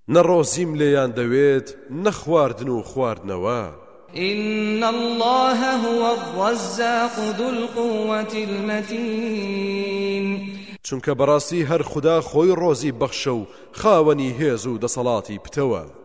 نەڕۆزیم لێیان دەوێت نەخواردن و خواردنەوە. إن الله هو الرزاق ذو القوة المتين چونکە بەڕاستی هەر خوددا خۆی ڕۆزی بەخشە و خاوەنی هێز و دەسەڵاتی پتەوە.